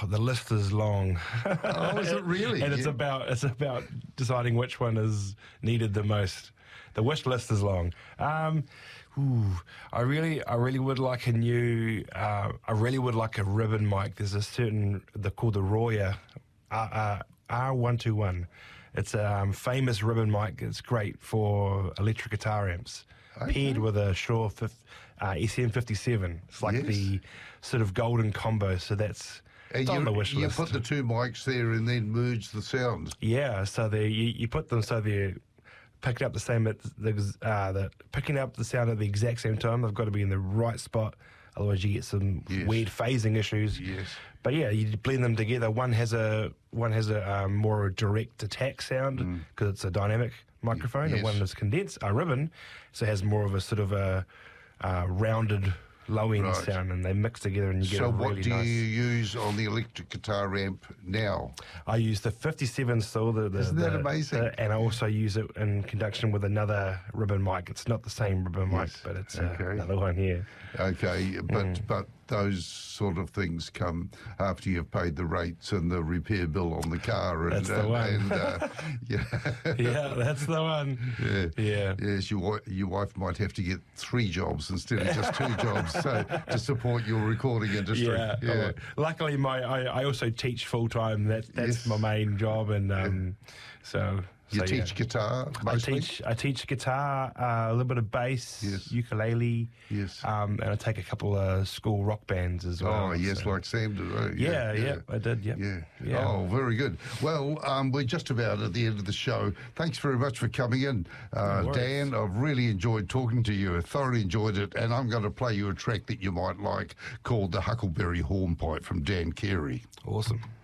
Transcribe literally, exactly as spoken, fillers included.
Oh, the list is long. Oh, is it really? And it's Yeah. about it's about deciding which one is needed the most. The wish list is long. Um, ooh, I really, I really would like a new. Uh, I really would like a ribbon mic. There's a certain they're called the Roya R one two one. It's a um, famous ribbon mic. It's great for electric guitar amps. Okay. Paired with a Shure fif- uh, S M fifty-seven. It's like Yes. the sort of golden combo. So that's And it's on you, the wish you list. put the two mics there and then merge the sound. Yeah, so they you, you put them so they're picking up the same at the uh, the picking up the sound at the exact same time. They've got to be in the right spot, otherwise you get some Yes. weird phasing issues. Yes. But yeah, you blend them together. One has a one has a um, more direct attack sound because it's a dynamic microphone, yes. and one is condensed, a ribbon, so it has more of a sort of a uh, rounded low end Right. sound, and they mix together and you get So a what really do nice. you use on the electric guitar amp now? I use the fifty-seven still, the, the, Isn't that the- amazing? the- and I also use it in conjunction with another ribbon mic. It's not the same ribbon mic, Yes. but it's uh, Okay. another one here. Okay, but Mm. but those sort of things come after you've paid the rates and the repair bill on the car. And, That's the and, one. And, uh, yeah. Yeah, that's the one. Yeah. Yeah. Yes, your, wi- your wife might have to get three jobs instead of just two jobs so, to support your recording industry. Yeah. Yeah. Oh, luckily, my I, I also teach full time. That that's Yes. my main job, and um, so You so, teach yeah. guitar I mostly? teach I teach guitar, uh, a little bit of bass, Yes. ukulele, Yes. um, and I take a couple of school rock bands as well. Oh, yes, so- like Sam did. Oh, Yeah, yeah, I did. Yep. Yeah. Yeah. Oh, very good. Well, um, we're just about at the end of the show. Thanks very much for coming in. Uh, No worries. Dan, I've really enjoyed talking to you. I thoroughly enjoyed it. And I'm going to play you a track that you might like called The Huckleberry Hornpipe from Dan Carey. Awesome.